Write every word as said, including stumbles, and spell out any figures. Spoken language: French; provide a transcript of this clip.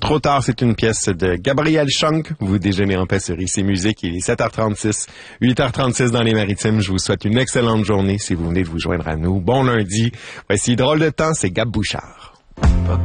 trop tard, c'est une pièce de Gabriel Chunk. Vous déjeunez en paix sur I C Musique. Il est sept heures trente-six, huit heures trente-six dans les Maritimes. Je vous souhaite une excellente journée si vous venez de vous joindre à nous. Bon lundi. Voici Drôle de temps, c'est Gab Bouchard.